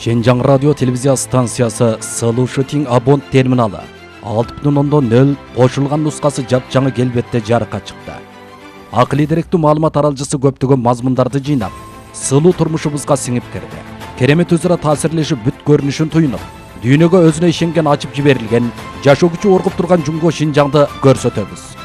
Шенжаң радио телевизия станциясы сылуу шутинг абонт терминалы 6.0 кошулган нускасы жапжаңы келбетте жарыкка чыкты. Акылий деректүү маалымат аралжысы көптөгөн мазмундарды жыйнап, сылуу турмушубузга сиңип кирди. Керемет өзара таасирлешип бүт көрүнүшүн туюнуп, дүйнөгө өзүнө ишенген ачып жиберилген, жашоо күчү оргуп турган Жумго Шинжаңды көрсөтөбүз.